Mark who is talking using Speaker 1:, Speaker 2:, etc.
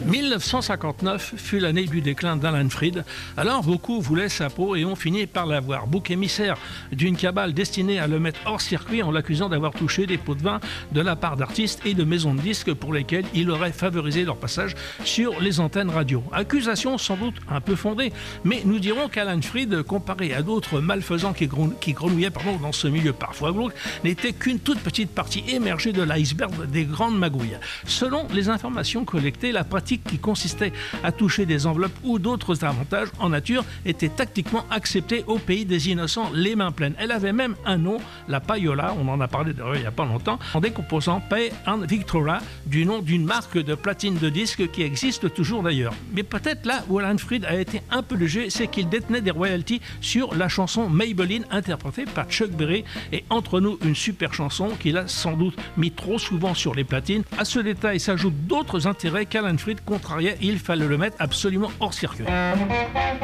Speaker 1: 1959 fut l'année du déclin d'Alan Freed. Alors beaucoup voulaient sa peau et ont fini par l'avoir. Bouc émissaire d'une cabale destinée à le mettre hors circuit en l'accusant d'avoir touché des pots de vin de la part d'artistes et de maisons de disques pour lesquels il aurait favorisé leur passage sur les antennes radio. Accusation sans doute un peu fondée, mais nous dirons qu'Alan Freed, comparé à d'autres malfaisants qui grenouillaient dans ce milieu parfois glauque, n'était qu'une toute petite partie émergée de l'iceberg des grandes magouilles. Selon les informations collectées, la pratique qui consistait à toucher des enveloppes ou d'autres avantages en nature était tactiquement acceptée au pays des innocents les mains pleines. Elle avait même un nom, la payola, on en a parlé d'ailleurs il n'y a pas longtemps, en décomposant Pay and Victoria, du nom d'une marque de platine de disques qui existe toujours d'ailleurs. Mais peut-être là où Alan Freed a été un peu léger, c'est qu'il détenait des royalties sur la chanson Maybelline interprétée par Chuck Berry, et entre nous une super chanson qu'il a sans doute mis trop souvent sur les platines. À ce détail s'ajoutent d'autres intérêts qu'Alan Freed contrariait, il fallait le mettre absolument hors circuit.